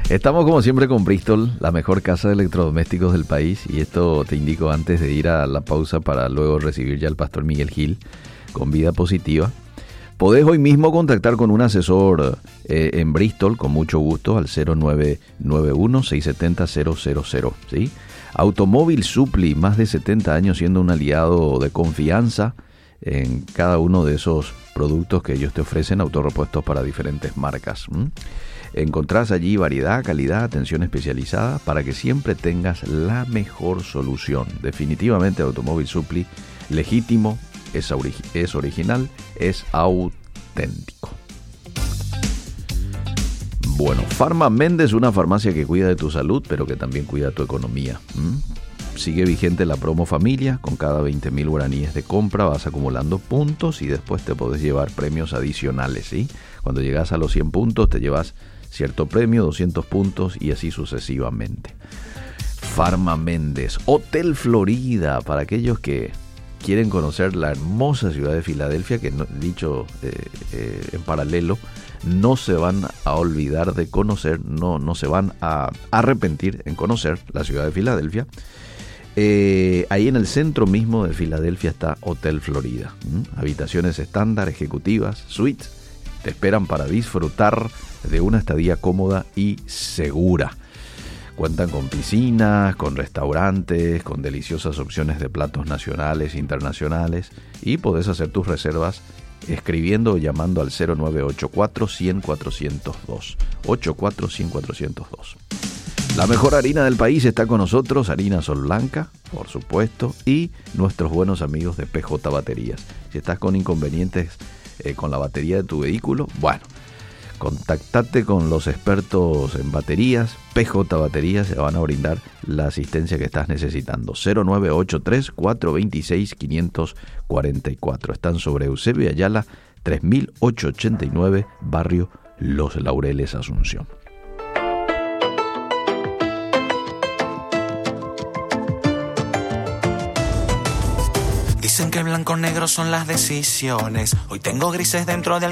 Estamos como siempre con Bristol, la mejor casa de electrodomésticos del país, y esto te indico antes de ir a la pausa para luego recibir ya al pastor Miguel Gil con Vida Positiva. Podés hoy mismo contactar con un asesor en Bristol con mucho gusto al 0991-670-000, ¿sí? Automóvil Supply, más de 70 años siendo un aliado de confianza en cada uno de esos productos que ellos te ofrecen, autorrepuestos para diferentes marcas. Encontrás allí variedad, calidad, atención especializada para que siempre tengas la mejor solución. Definitivamente Automóvil Supply, legítimo, es original, es auténtico. Bueno, Farma Méndez, una farmacia que cuida de tu salud, pero que también cuida de tu economía. Sigue vigente la promo familia, con cada 20.000 guaraníes de compra vas acumulando puntos y después te podés llevar premios adicionales, ¿sí? Cuando llegas a los 100 puntos te llevas cierto premio, 200 puntos y así sucesivamente. Farma Méndez, Hotel Florida, para aquellos que quieren conocer la hermosa ciudad de Filadelfia, que dicho en paralelo, no se van a olvidar de conocer, no se van a arrepentir en conocer la ciudad de Filadelfia. Ahí en el centro mismo de Filadelfia está Hotel Florida. Habitaciones estándar, ejecutivas, suites, te esperan para disfrutar de una estadía cómoda y segura. Cuentan con piscinas, con restaurantes, con deliciosas opciones de platos nacionales e internacionales, y podés hacer tus reservas escribiendo o llamando al 0984-100-402. 84-100-402. La mejor harina del país está con nosotros, harina Sol Blanca, por supuesto, y nuestros buenos amigos de PJ Baterías. Si estás con inconvenientes con la batería de tu vehículo, bueno, contactate con los expertos en baterías. PJ Baterías se van a brindar la asistencia que estás necesitando. 0983-426-544. Están sobre Eusebio Ayala, 3889, barrio Los Laureles, Asunción. Dicen que blanco o negro son las decisiones. Hoy tengo grises dentro del